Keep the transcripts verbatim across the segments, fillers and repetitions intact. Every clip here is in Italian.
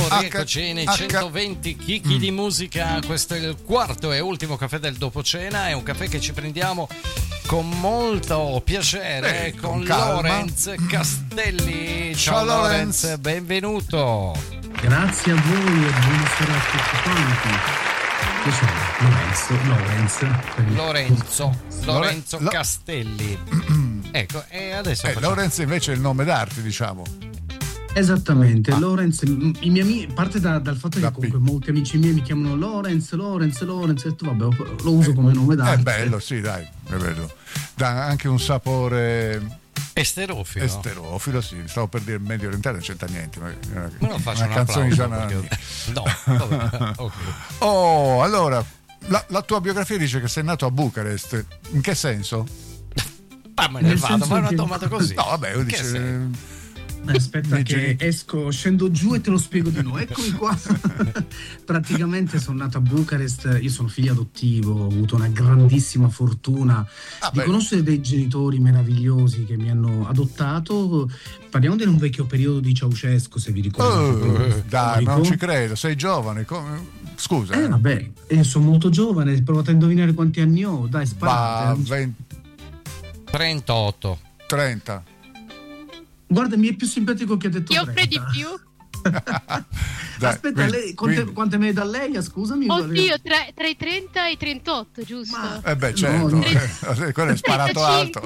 rieccoci nei centoventi chicchi mm. di musica. Questo è il quarto e ultimo caffè del dopo cena. È un caffè che ci prendiamo con molto piacere eh, con, con Lorenz Castelli. Ciao, Ciao Lorenz. Lorenz, benvenuto. Grazie a voi e buonasera a tutti quanti. Io sono Lorenzo, Lorenz, Lorenzo, Lorenzo Lo- Castelli. Ecco, e adesso eh, Lorenz invece è il nome d'arte, diciamo. Esattamente, ah. Lorenz, i miei amici, parte da, dal fatto che da comunque P. molti amici miei mi chiamano Lorenz, Lorenz, Lorenz, e vabbè, lo uso eh, come nome d'arte. È bello, sì, dai, è bello. Dà anche un sapore esterofilo. Esterofilo, sì, stavo per dire medio orientale, non c'entra niente. Ma me lo faccio una canzone di Gianna. Perché... No, vabbè, okay. Oh, allora, la, la tua biografia dice che sei nato a Bucarest. In che senso? Ah, me ne vado, ma una domanda così. No, vabbè, io dice... Aspetta che geni- esco, scendo giù e te lo spiego di nuovo. Eccomi qua. Praticamente sono nato a Bucarest, io sono figlio adottivo, ho avuto una grandissima fortuna ah, di beh. conoscere dei genitori meravigliosi che mi hanno adottato. Parliamo di un vecchio periodo di Ceausescu, se vi ricordate. Oh, dai, non ci credo, sei giovane, come... scusa. Eh, eh. vabbè, io sono molto giovane, provate a indovinare quanti anni ho, dai, sparate. venti trentotto trenta Guarda, mi è più simpatico che ha detto Io offre di più. Dai, Aspetta, quindi, lei, quante, quindi... quante me ne dà lei? Scusami. Oddio, tra, tra i trenta e i trentotto, giusto? Ma... Eh beh, certo, no, no. Quello è sparato alto.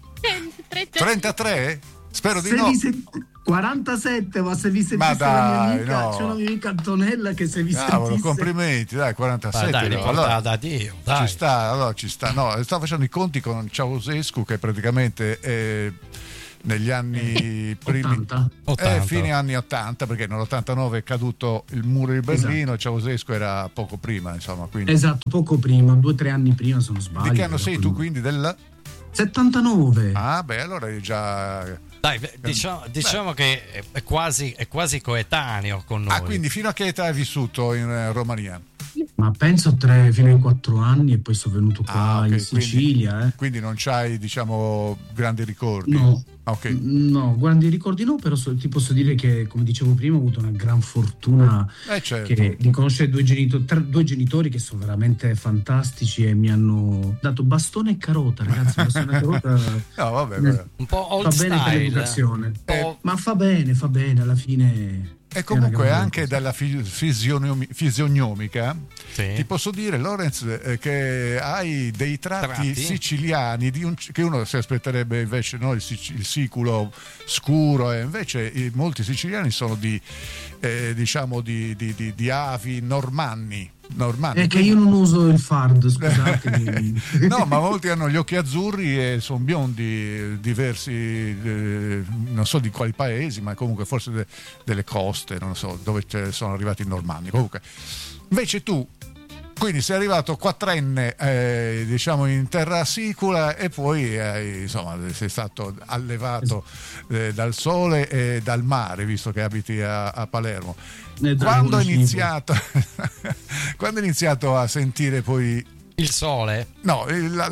trentatré? Spero di se no. Se... quarantasette, ma se vi sentisse ma dai, la mia amica, no. c'è una mia amica Antonella che se vi Cavolo, sentisse... complimenti, dai, quarantasette. Dai, no. allora, da Dio, dai. Ci sta, allora ci sta. No, stavo facendo i conti con Ceausescu che praticamente è negli anni primi ottanta Eh, fine anni ottanta, perché nell'ottantanove è caduto il muro di Berlino, esatto. Ceausescu era poco prima, insomma, quindi... Esatto, poco prima, due o tre anni prima, se non sbaglio. Di che anno sei tu, quindi? Del settantanove. Ah, beh, allora è già... Dai, diciamo, diciamo che è quasi, è quasi coetaneo con noi. Ah, quindi fino a che età hai vissuto in Romania? Ma penso tre fino ai quattro anni e poi sono venuto qua ah, okay. in Sicilia. Quindi, eh. quindi non c'hai, diciamo, grandi ricordi? No. Okay. No, grandi ricordi no, però so, ti posso dire che, come dicevo prima, ho avuto una gran fortuna eh certo. che, di conoscere due genitori, tre, due genitori che sono veramente fantastici e mi hanno dato bastone e carota, ragazzi. Bastone e carota no, vabbè, vabbè. Un po' old fa bene style, per l'educazione, eh. ma fa bene, fa bene alla fine. E comunque anche cosa. Dalla fisionomi- fisionomica sì. Ti posso dire, Lorenz, eh, che hai dei tratti, tratti? siciliani di un, che uno si aspetterebbe invece no, il, il siculo scuro, e invece i, molti siciliani sono di eh, diciamo di, di, di, di avi normanni. Normanni. È che io non uso il fard, scusatemi. No, ma molti hanno gli occhi azzurri e sono biondi, diversi, eh, non so di quali paesi, ma comunque forse de, delle coste, non so dove sono arrivati i normanni. Comunque, invece tu, quindi sei arrivato quattrenne, eh, diciamo in terra sicula, e poi eh, insomma sei stato allevato eh, dal sole e dal mare, visto che abiti a, a Palermo. Quando hai iniziato quando hai iniziato a sentire poi il sole? No, la,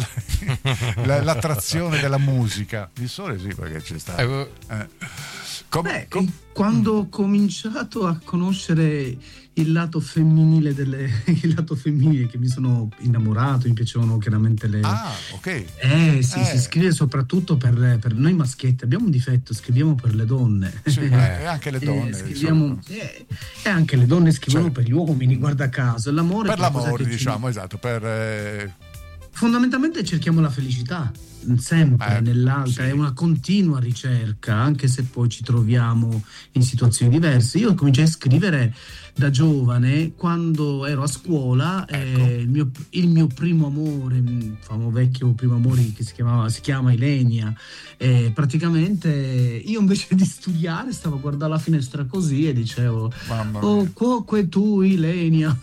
la, l'attrazione della musica. Il sole sì, perché c'è stato. Eh. Com, Beh, com... quando ho cominciato a conoscere il lato femminile delle il lato femminile che mi sono innamorato, mi piacevano chiaramente le ah ok eh sì eh. si scrive soprattutto per, per noi maschietti, abbiamo un difetto, scriviamo per le donne sì, eh, anche le donne eh, scriviamo, eh, e anche le donne scrivono cioè, per gli uomini, guarda caso l'amore per l'amore diciamo ci... esatto per eh... fondamentalmente cerchiamo la felicità sempre, eh, nell'altra sì. È una continua ricerca, anche se poi ci troviamo in situazioni diverse. Io cominciai a scrivere da giovane, quando ero a scuola, ecco. eh, il, mio, il mio primo amore, il famoso vecchio primo amore che si chiamava si chiama Ilenia, eh, praticamente io invece di studiare stavo a guardare la finestra così e dicevo oh cuoque tu Ilenia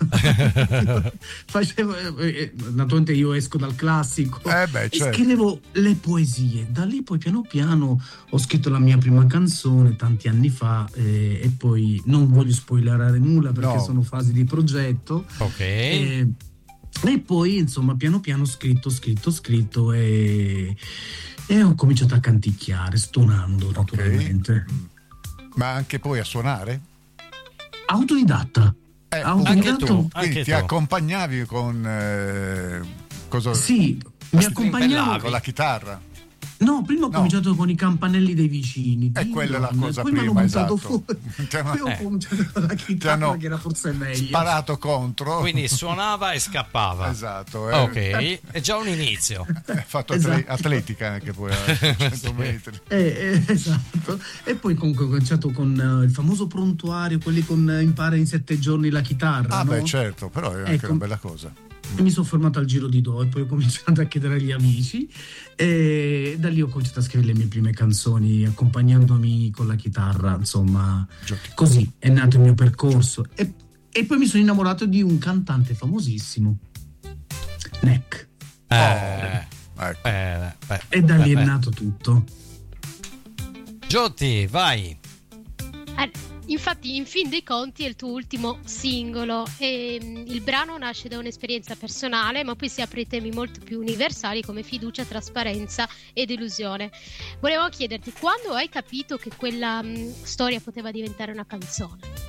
facevo eh, naturalmente io esco dal classico eh beh, certo. e scrivevo le poesie. Da lì poi piano piano ho scritto la mia prima canzone tanti anni fa, eh, e poi non voglio spoilerare nulla perché no. sono fasi di progetto. Ok. E, e poi insomma piano piano scritto, scritto, scritto e, e ho cominciato a canticchiare, stonando naturalmente. Okay. Ma anche poi a suonare? Autodidatta. Eh, Autodidatta. tu, quindi ti tu. accompagnavi con eh, cosa? Sì, mi Strimpellavo. accompagnavo. Con la chitarra. No, prima ho No. cominciato con i campanelli dei vicini. E Dio, quella è la cosa poi mi hanno prima, buttato esatto. fuori. Ti hanno- Poi ho eh. cominciato con la Ti chitarra, hanno che era forse meglio. sparato contro. Quindi suonava e scappava. Esatto. eh. Ok, è già un inizio. Hai fatto Esatto. atle- atletica anche poi a cento metri. Eh, eh, esatto. E poi comunque ho cominciato con eh, il famoso prontuario, quelli con eh, impara in sette giorni la chitarra. Ah, no? beh, certo, però è anche Ecco. una bella cosa. E mi sono fermato al giro di do e poi ho cominciato a chiedere agli amici e da lì ho cominciato a scrivere le mie prime canzoni accompagnandomi con la chitarra, insomma, Giochi. così è nato il mio percorso e, e poi mi sono innamorato di un cantante famosissimo, Neck, Eh, Ecco. eh, beh, e da lì beh, è beh. nato tutto. Giotti, vai. Ah, infatti, in fin dei conti è il tuo ultimo singolo e mm, il brano nasce da un'esperienza personale, ma poi si apre ai temi molto più universali come fiducia, trasparenza ed illusione. Volevo chiederti, quando hai capito che quella mm, storia poteva diventare una canzone?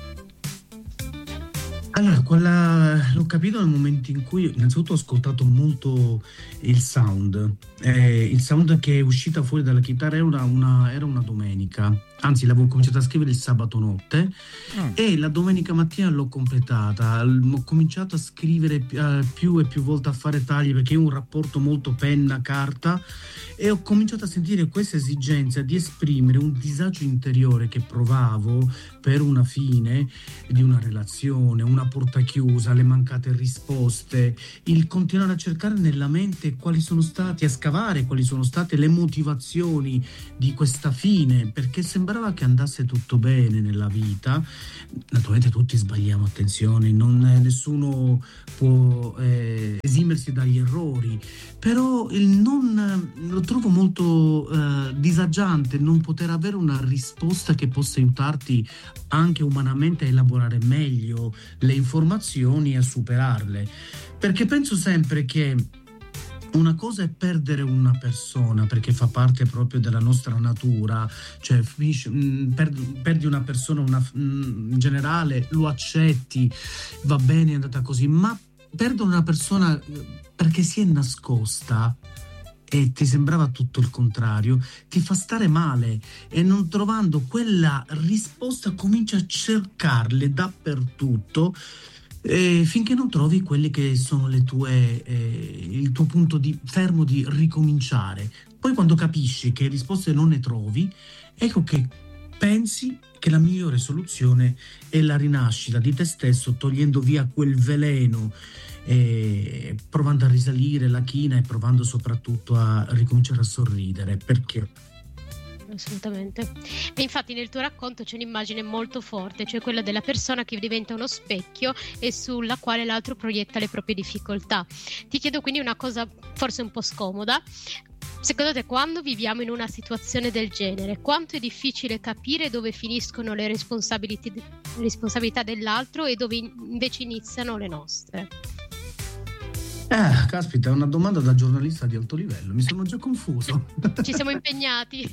Allora, quella, l'ho capito nel momento in cui innanzitutto ho ascoltato molto il sound. Eh, il sound che è uscita fuori dalla chitarra era una, una- era una domenica, anzi l'avevo cominciato a scrivere il sabato notte Mm. e la domenica mattina l'ho completata. L- Ho cominciato a scrivere pi- eh, più e più volte, a fare tagli perché ho un rapporto molto penna-carta e ho cominciato a sentire questa esigenza di esprimere un disagio interiore che provavo per una fine di una relazione, una porta chiusa, le mancate risposte, il continuare a cercare nella mente quali sono stati, a scavare quali sono state le motivazioni di questa fine, perché sembrava che andasse tutto bene nella vita. Naturalmente tutti sbagliamo, attenzione, non, eh, nessuno può eh, esimersi dagli errori, però il non, eh, lo trovo molto eh, disagiante non poter avere una risposta che possa aiutarti anche umanamente a elaborare meglio le informazioni e a superarle, perché penso sempre che una cosa è perdere una persona perché fa parte proprio della nostra natura, cioè finisci- mh, perdi, perdi una persona una, mh, in generale lo accetti, va bene, è andata così, ma perdere una persona eh, perché si è nascosta e ti sembrava tutto il contrario, ti fa stare male e non trovando quella risposta comincia a cercarle dappertutto eh, finché non trovi quelli che sono le tue, eh, il tuo punto di fermo di ricominciare. Poi quando capisci che risposte non ne trovi, ecco che pensi che la migliore soluzione è la rinascita di te stesso, togliendo via quel veleno, eh, provando a risalire la china e provando soprattutto a ricominciare a sorridere, perché Assolutamente. E infatti nel tuo racconto c'è un'immagine molto forte, cioè quella della persona che diventa uno specchio e sulla quale l'altro proietta le proprie difficoltà. Ti chiedo quindi una cosa forse un po' scomoda. Secondo te, quando viviamo in una situazione del genere, quanto è difficile capire dove finiscono le responsabilità, responsabilità dell'altro e dove in- invece iniziano le nostre? Eh, caspita, è una domanda da giornalista di alto livello, mi sono già confuso. Ci siamo impegnati.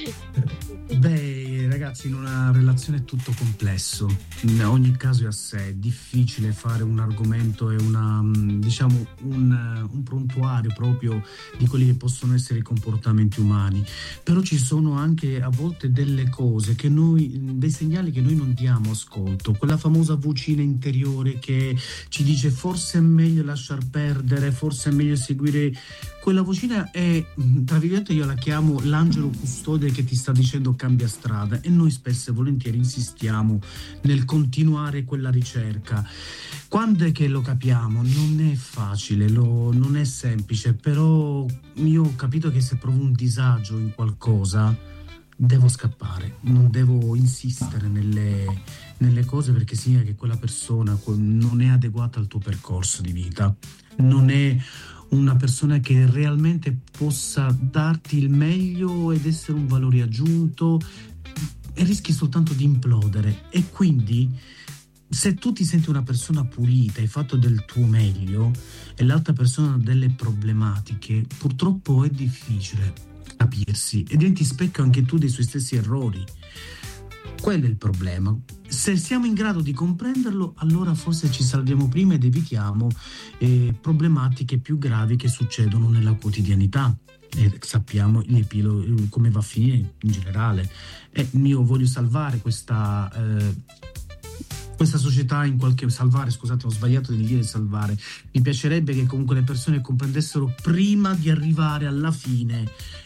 Beh, ragazzi, in una relazione è tutto complesso, in ogni caso è a sé, è difficile fare un argomento e una, mm, diciamo, un, un prontuario proprio di quelli che possono essere i comportamenti umani, però ci sono anche a volte delle cose che noi, dei segnali che noi non diamo ascolto, quella famosa vocina interiore che ci dice forse è meglio lasciar perdere, forse è meglio seguire. Quella vocina è, tra virgolette, io la chiamo l'angelo custode che ti sta dicendo cambia strada, e noi spesso e volentieri insistiamo nel continuare quella ricerca. Quando è che lo capiamo? Non è facile, lo, non è semplice, però io ho capito che se provo un disagio in qualcosa devo scappare, non devo insistere nelle, nelle cose, perché significa che quella persona non è adeguata al tuo percorso di vita, non è una persona che realmente possa darti il meglio ed essere un valore aggiunto, e rischi soltanto di implodere. E quindi se tu ti senti una persona pulita, hai fatto del tuo meglio, e l'altra persona ha delle problematiche, purtroppo è difficile capirsi e diventi specchio anche tu dei suoi stessi errori. Quello è il problema. Se siamo in grado di comprenderlo, allora forse ci salviamo prima ed evitiamo eh, problematiche più gravi che succedono nella quotidianità. E sappiamo l'epilo- come va a finire in generale. E io voglio salvare questa, eh, questa società in qualche... salvare, scusate, ho sbagliato di dire salvare. Mi piacerebbe che comunque le persone comprendessero prima di arrivare alla fine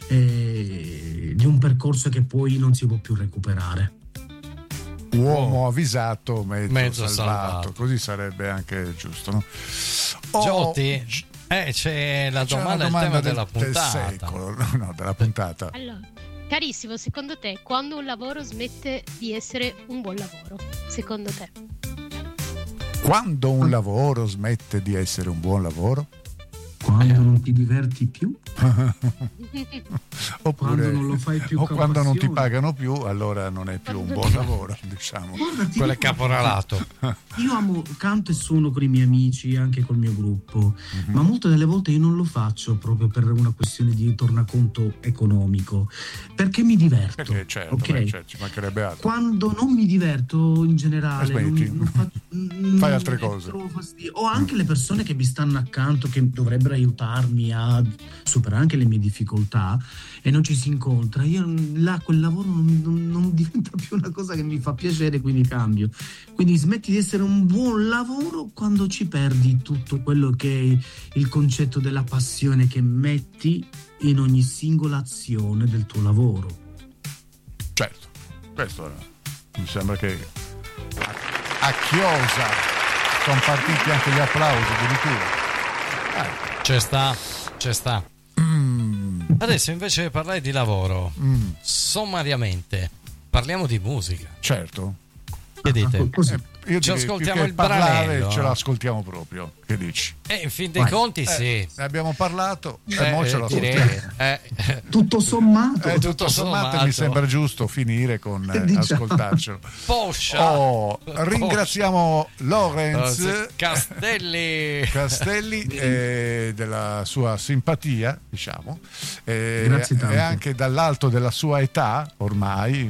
eh, di un percorso che poi non si può più recuperare. Uomo avvisato, mezzo, mezzo salvato. salvato. Così sarebbe anche giusto, no? Oh, Giotti, eh, c'è la c'è domanda, domanda il tema del, della puntata. del secolo, no, della puntata. Allora, carissimo, secondo te quando un lavoro smette di essere un buon lavoro? Secondo te? Quando un lavoro smette di essere un buon lavoro? Quando non ti diverti più? Oppure, quando non lo fai più o con quando non ti passione. pagano più, allora non è più un buon lavoro, diciamo. Guarda, ti Quello è dico- caporalato. Io amo, canto e suono con i miei amici, anche col mio gruppo, Mhm. ma molte delle volte io non lo faccio proprio per una questione di tornaconto economico, perché mi diverto. Perché certo, ok? beh, certo, ci mancherebbe altro. Quando non mi diverto in generale, non, Smetti. non faccio- non- Fai altre non cose. trovo fastidio. O anche le persone che mi stanno accanto, che dovrebbero aiutarmi a superare anche le mie difficoltà, e non ci si incontra. Io là quel lavoro non, non- non diventa più una cosa che mi fa piacere, quindi cambio. Quindi smetti di essere un buon lavoro quando ci perdi tutto quello che è il concetto della passione che metti in ogni singola azione del tuo lavoro. Certo, questo è- mi sembra che a, a chiosa sono partiti anche gli applausi addirittura. Eh, C'è sta, c'è sta. mm, Adesso invece di parlare di lavoro, mm, sommariamente, parliamo di musica. certo. Che dite? Ah, così. Eh, io Ci direi ascoltiamo più che il parlare, branello. ce l'ascoltiamo proprio. Che dici? E in fin dei Vai. conti Eh, sì. ne abbiamo parlato e Eh, mo ce eh, lo direi, ascoltiamo. eh, eh, Tutto sommato. Eh, tutto tutto sommato sommato. mi sembra giusto finire con eh, Diciamo. ascoltarcelo. Poscia. Oh, ringraziamo Lorenz Poscia. Castelli. Castelli eh, della sua simpatia, diciamo, eh, Grazie tanto. e anche dall'alto della sua età ormai,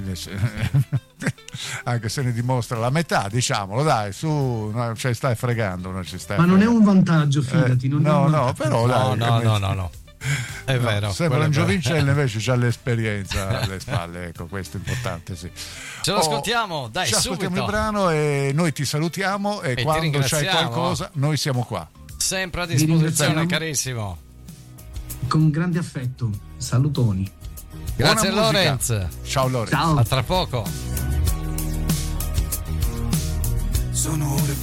anche se ne dimostra la metà, diciamolo, dai, su, no, ci stai fregando, non ci stai Ma non è fregando. un vantaggio, fidati. Eh, non è no, un no, vantaggio. però No, dai, no, che no, me- no, no. È No, vero. sembra quello un è vero. giovincello, invece c'ha l'esperienza alle spalle, ecco, questo è importante, sì. Ce lo ascoltiamo, dai, ci ascoltiamo subito. il brano e noi ti salutiamo e, ti quando c'hai ringraziamo. qualcosa noi siamo qua. Sempre a Vi disposizione, ringraziamo. carissimo. Con grande affetto. Salutoni. Grazie Buona musica. Lorenz. Ciao Lorenz. Ciao. A tra poco. Sono ore